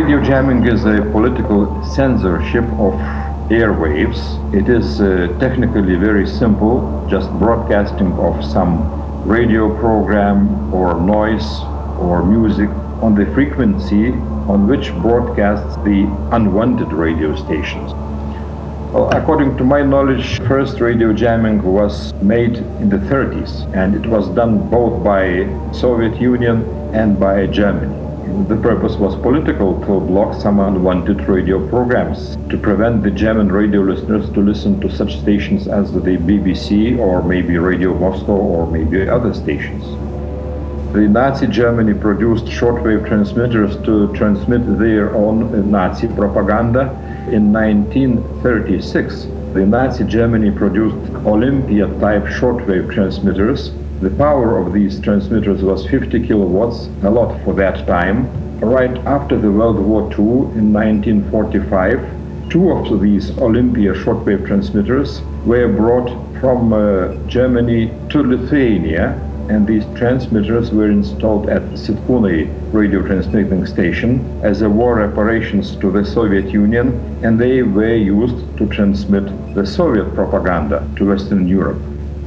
Radio jamming is a political censorship of airwaves. It is technically very simple, just broadcasting of some radio program or noise or music on the frequency on which broadcasts the unwanted radio stations. Well, according to my knowledge, first radio jamming was made in the 30s, and it was done both by Soviet Union and by Germany. The purpose was political, to block some unwanted radio programs, to prevent the German radio listeners to listen to such stations as the BBC or maybe Radio Moscow or maybe other stations. The Nazi Germany produced shortwave transmitters to transmit their own Nazi propaganda. In 1936, the Nazi Germany produced Olympia-type shortwave transmitters. The power of these transmitters was 50 kilowatts, a lot for that time. Right after the World War II, in 1945, two of these Olympia shortwave transmitters were brought from Germany to Lithuania, and these transmitters were installed at Sitkūnai radio transmitting station as a war reparations to the Soviet Union, and they were used to transmit the Soviet propaganda to Western Europe.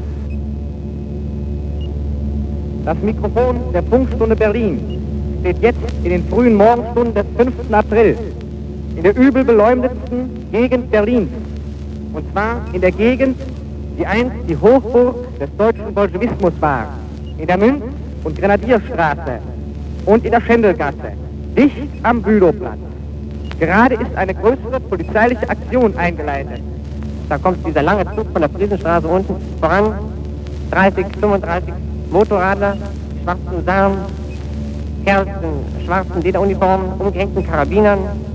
Das Mikrofon der Funkstunde Berlin steht jetzt in den frühen Morgenstunden des 5. April in der übel beleumdetsten Gegend Berlins. Und zwar in der Gegend, die einst die Hochburg des deutschen Bolschewismus war. In der Münz- und Grenadierstraße und in der Schendelgasse, dicht am Bülowplatz. Gerade ist eine größere polizeiliche Aktion eingeleitet. Da kommt dieser lange Zug von der Friesenstraße unten voran, 30, 35 Motorradler, schwarzen Samen, Kerzen, schwarzen Lederuniformen, umgehängten Karabinern,